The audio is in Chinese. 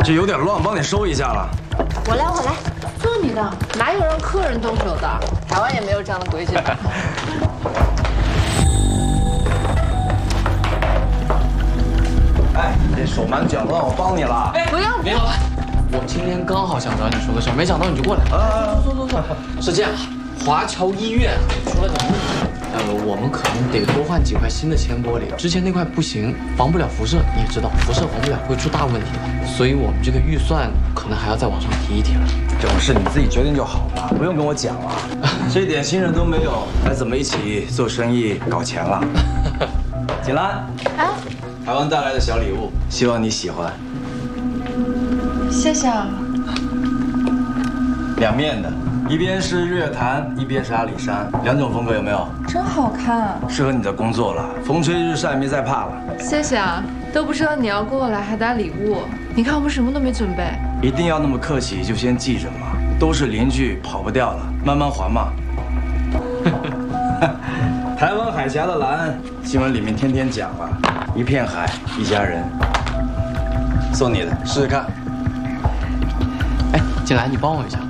这有点乱，帮你收一下了。 我来， 做你的，哪有让客人动手的？台湾也没有这样的规矩。 哎，这手忙脚乱，我帮你了。 不要， 林老板，我今天刚好想找你说个事儿，没想到你就过来了。坐。是这样，华侨医院出了点问题。我们可能得多换几块新的铅玻璃，之前那块不行，防不了辐射，你也知道，辐射防不了会出大问题的，所以我们这个预算可能还要再往上提一提了。 这种事你自己决定就好了，不用跟我讲了。这点信任都没有，还怎么一起做生意搞钱了？锦兰， 啊， 台湾带来的小礼物，希望你喜欢。 谢谢啊。 两面的。一边是日月潭，一边是阿里山，两种风格有没有？ 真好看， 适合你的工作了，风吹日晒没再怕了。 谢谢啊，都不知道你要过来还带礼物，你看我们什么都没准备。 一定要那么客气，就先记着嘛，都是邻居，跑不掉了，慢慢还嘛。台湾海峡的蓝，新闻里面天天讲了，一片海，一家人。送你的，试试看。 哎，锦兰，你帮我一下。